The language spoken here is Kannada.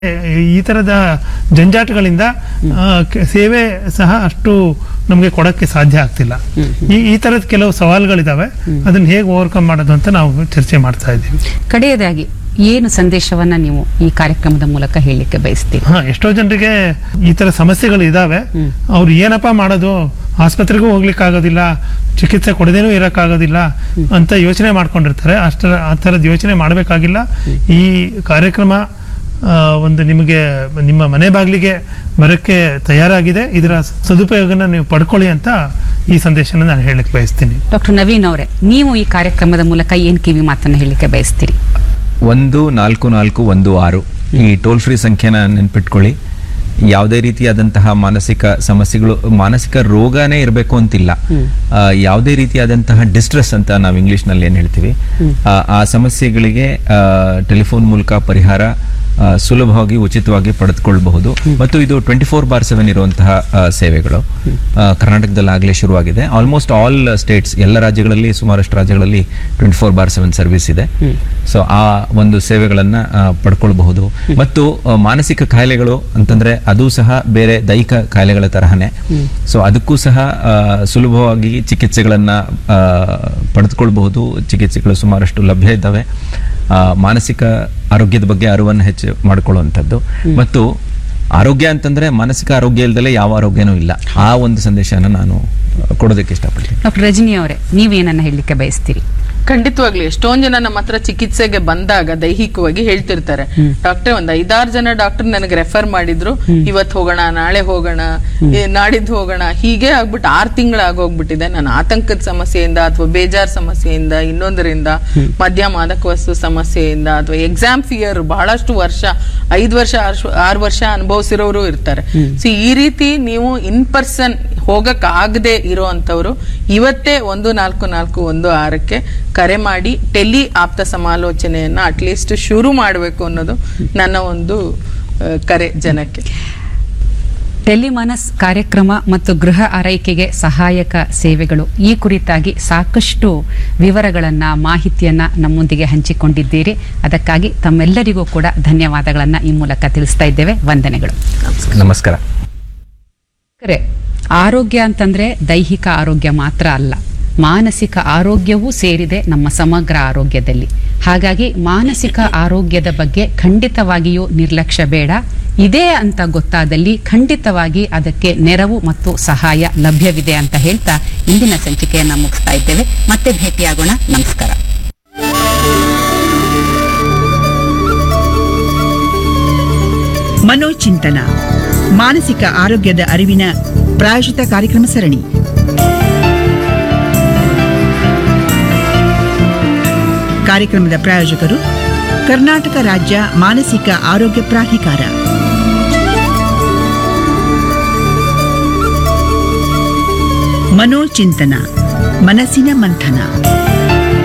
ಈ ತರದ ಜಂಜಾಟಗಳಿಂದ ಸೇವೆ ಸಹ ಅಷ್ಟು ನಮಗೆ ಕೊಡಕ್ಕೆ ಸಾಧ್ಯ ಆಗ್ತಿಲ್ಲ. ಈ ತರದ ಕೆಲವು ಸವಾಲುಗಳಿದಾವೆ, ಅದನ್ನ ಹೇಗೆ ಓವರ್ಕಮ್ ಮಾಡೋದು ಅಂತ ನಾವು ಚರ್ಚೆ ಮಾಡ್ತಾ ಇದ್ದೀವಿ. ಕಡೆಯದಾಗಿ ಏನು ಸಂದೇಶವನ್ನ ನೀವು ಈ ಕಾರ್ಯಕ್ರಮದ ಮೂಲಕ ಹೇಳಲಿಕ್ಕೆ ಬಯಸ್ತೀರಿ? ಎಷ್ಟೋ ಜನರಿಗೆ ಈ ತರ ಸಮಸ್ಯೆಗಳು ಇದಾವೆ. ಅವ್ರು ಏನಪ್ಪಾ ಮಾಡೋದು, ಆಸ್ಪತ್ರೆಗೂ ಹೋಗ್ಲಿಕ್ಕೆ ಆಗೋದಿಲ್ಲ, ಚಿಕಿತ್ಸೆ ಕೊಡದೇನೂ ಇರಕ್ಕಾಗೋದಿಲ್ಲ ಅಂತ ಯೋಚನೆ ಮಾಡ್ಕೊಂಡಿರ್ತಾರೆ. ಆ ಥರದ ಯೋಚನೆ ಮಾಡಬೇಕಾಗಿಲ್ಲ. ಈ ಕಾರ್ಯಕ್ರಮ ಒಂದು ನಿಮಗೆ ನಿಮ್ಮ ಮನೆ ಬಾಗಿಲಿಗೆ ಬರೋಕ್ಕೆ ತಯಾರಾಗಿದೆ. ಇದರ ಸದುಪಯೋಗನ ನೀವು ಪಡ್ಕೊಳ್ಳಿ ಅಂತ ಈ ಸಂದೇಶನ ನಾನು ಹೇಳಲಿಕ್ಕೆ ಬಯಸ್ತೀನಿ. ಡಾಕ್ಟರ್ ನವೀನ್ ಅವರೇ, ನೀವು ಈ ಕಾರ್ಯಕ್ರಮದ ಮೂಲಕ ಏನ್ ಕಿವಿ ಮಾತನ್ನ ಹೇಳಲಿಕ್ಕೆ ಬಯಸ್ತೀರಿ? 144416 ಈ ಟೋಲ್ ಫ್ರೀ ಸಂಖ್ಯೆನ ನೆನ್ಪಿಟ್ಕೊಳ್ಳಿ. ಯಾವುದೇ ರೀತಿಯಾದಂತಹ ಮಾನಸಿಕ ಸಮಸ್ಯೆಗಳು, ಮಾನಸಿಕ ರೋಗನೇ ಇರಬೇಕು ಅಂತಿಲ್ಲ, ಯಾವುದೇ ರೀತಿಯಾದಂತಹ ಡಿಸ್ಟ್ರೆಸ್ ಅಂತ ನಾವು ಇಂಗ್ಲಿಷ್ ನಲ್ಲಿ ಏನ್ ಹೇಳ್ತೀವಿ, ಆ ಸಮಸ್ಯೆಗಳಿಗೆ ಟೆಲಿಫೋನ್ ಮೂಲಕ ಪರಿಹಾರ ಸುಲಭವಾಗಿ ಉಚಿತವಾಗಿ ಪಡೆದುಕೊಳ್ಳಬಹುದು. ಮತ್ತು ಇದು 24/7 ಇರುವಂತಹ ಸೇವೆಗಳು ಕರ್ನಾಟಕದಲ್ಲಿ ಶುರುವಾಗಿದೆ. ಆಲ್ಮೋಸ್ಟ್ ಆಲ್ ಸ್ಟೇಟ್ಸ್, ಎಲ್ಲ ರಾಜ್ಯಗಳಲ್ಲಿ, ಸುಮಾರಷ್ಟು ರಾಜ್ಯಗಳಲ್ಲಿ 24/7 ಸರ್ವಿಸ್ ಇದೆ. ಸೊ ಆ ಒಂದು ಸೇವೆಗಳನ್ನ ಪಡ್ಕೊಳ್ಬಹುದು. ಮತ್ತು ಮಾನಸಿಕ ಕಾಯಿಲೆಗಳು ಅಂತಂದ್ರೆ ಅದು ಸಹ ಬೇರೆ ದೈಹಿಕ ಕಾಯಿಲೆಗಳ ತರಹನೇ. ಸೊ ಅದಕ್ಕೂ ಸಹ ಸುಲಭವಾಗಿ ಚಿಕಿತ್ಸೆಗಳನ್ನ ಪಡೆದುಕೊಳ್ಬಹುದು. ಚಿಕಿತ್ಸೆಗಳು ಸುಮಾರಷ್ಟು ಲಭ್ಯ ಇದ್ದಾವೆ. ಮಾನಸಿಕ ಆರೋಗ್ಯದ ಬಗ್ಗೆ ಅರಿವನ್ನು ಹೆಚ್ಚು ಮಾಡಿಕೊಳ್ಳುವಂಥದ್ದು. ಮತ್ತು ಆರೋಗ್ಯ ಅಂತಂದ್ರೆ ಮಾನಸಿಕ ಆರೋಗ್ಯ ಇಲ್ದಲೆ ಯಾವ ಆರೋಗ್ಯನೂ ಇಲ್ಲ. ಆ ಒಂದು ಸಂದೇಶನ ನಾನು ಕೊಡೋದಕ್ಕೆ ಇಷ್ಟಪಡ್ತೀನಿ. ಡಾಕ್ಟರ್ ರಜನಿ ಅವರೇ, ನೀವೇನನ್ನ ಹೇಳಲಿಕ್ಕೆ ಬಯಸ್ತೀರಿ? ಖಂಡಿತವಾಗ್ಲಿ ಎಷ್ಟೊಂದ್ ಜನ ನಮ್ಮ ಹತ್ರ ಚಿಕಿತ್ಸೆಗೆ ಬಂದಾಗ ದೈಹಿಕವಾಗಿ ಹೇಳ್ತಿರ್ತಾರೆ, ಡಾಕ್ಟರ್ ಒಂದ್ 5-6 ಜನ ಡಾಕ್ಟರ್ ನನಗೆ ರೆಫರ್ ಮಾಡಿದ್ರು, ಇವತ್ ಹೋಗೋಣ, ನಾಳೆ ಹೋಗೋಣ, ನಾಡಿದ್ದು ಹೋಗೋಣ, ಹೀಗೆ ಆಗ್ಬಿಟ್ಟು 6 ತಿಂಗಳು ಆಗೋಗ್ಬಿಟ್ಟಿದೆ. ನಾನು ಆತಂಕದ ಸಮಸ್ಯೆಯಿಂದ ಅಥವಾ ಬೇಜಾರ್ ಸಮಸ್ಯೆಯಿಂದ, ಇನ್ನೊಂದರಿಂದ ಮದ್ಯ ಮಾದಕ ವಸ್ತು ಸಮಸ್ಯೆಯಿಂದ, ಅಥವಾ ಎಕ್ಸಾಮ್ ಫಿಯರ್ ಬಹಳಷ್ಟು ವರ್ಷ 5 ವರ್ಷ 6 ವರ್ಷ ಅನುಭವಿಸಿರೋರು ಇರ್ತಾರೆ. ಸೊ ಈ ರೀತಿ ನೀವು ಇನ್ ಪರ್ಸನ್ ಹೋಗಕ್ ಆಗದೆ ಇರೋಂಥವ್ರು ಇವತ್ತೇ 144416ಕ್ಕೆ ಕರೆ ಮಾಡಿ ಟೆಲಿ ಆಪ್ತ ಸಮಾಲೋಚನೆಯನ್ನ ಅಟ್ಲೀಸ್ಟ್ ಶುರು ಮಾಡಬೇಕು ಅನ್ನೋದು ನನ್ನ ಒಂದು ಕರೆ ಜನಕ್ಕೆ. ಟೆಲಿಮನಸ್ ಕಾರ್ಯಕ್ರಮ ಮತ್ತು ಗೃಹ ಆರೈಕೆಗೆ ಸಹಾಯಕ ಸೇವೆಗಳು, ಈ ಕುರಿತಾಗಿ ಸಾಕಷ್ಟು ವಿವರಗಳನ್ನ, ಮಾಹಿತಿಯನ್ನ ನಮ್ಮೊಂದಿಗೆ ಹಂಚಿಕೊಂಡಿದ್ದೀರಿ. ಅದಕ್ಕಾಗಿ ತಮ್ಮೆಲ್ಲರಿಗೂ ಕೂಡ ಧನ್ಯವಾದಗಳನ್ನ ಈ ಮೂಲಕ ತಿಳಿಸ್ತಾ ಇದ್ದೇವೆ. ವಂದನೆಗಳು. ನಮಸ್ಕಾರ. ಆರೋಗ್ಯ ಅಂತಂದ್ರೆ ದೈಹಿಕ ಆರೋಗ್ಯ ಮಾತ್ರ ಅಲ್ಲ, ಮಾನಸಿಕ ಆರೋಗ್ಯವೂ ಸೇರಿದೆ ನಮ್ಮ ಸಮಗ್ರ ಆರೋಗ್ಯದಲ್ಲಿ. ಹಾಗಾಗಿ ಮಾನಸಿಕ ಆರೋಗ್ಯದ ಬಗ್ಗೆ ಖಂಡಿತವಾಗಿಯೂ ನಿರ್ಲಕ್ಷ್ಯ ಬೇಡ. ಇದೇ ಅಂತ ಗೊತ್ತಾದಲ್ಲಿ ಖಂಡಿತವಾಗಿ ಅದಕ್ಕೆ ನೆರವು ಮತ್ತು ಸಹಾಯ ಲಭ್ಯವಿದೆ ಅಂತ ಹೇಳ್ತಾ ಇಂದಿನ ಸಂಚಿಕೆಯನ್ನ ಮುಗಿಸ್ತಾ ಇದ್ದೇವೆ. ಮತ್ತೆ ಭೇಟಿಯಾಗೋಣ. ನಮಸ್ಕಾರ. ಮನೋಚಿಂತನ, ಮಾನಸಿಕ ಆರೋಗ್ಯದ ಅರಿವಿನ ಪ್ರಾಯೋಜಿತ ಕಾರ್ಯಕ್ರಮ ಸರಣಿ. ಕಾರ್ಯಕ್ರಮದ ಪ್ರಾಯೋಜಕರು ಕರ್ನಾಟಕ ರಾಜ್ಯ ಮಾನಸಿಕ ಆರೋಗ್ಯ ಪ್ರಾಧಿಕಾರ. ಮನೋಚಿಂತನ, ಮನಸ್ಸಿನ ಮಂಥನ.